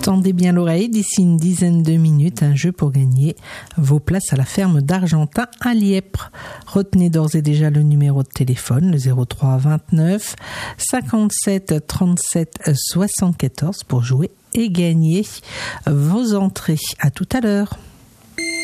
Tendez bien l'oreille, d'ici une dizaine de minutes, un jeu pour gagner vos places à la ferme d'Argentin à Lièpre. Retenez d'ores et déjà le numéro de téléphone, le 03 29 57 37 74 pour jouer et gagner vos entrées. À tout à l'heure.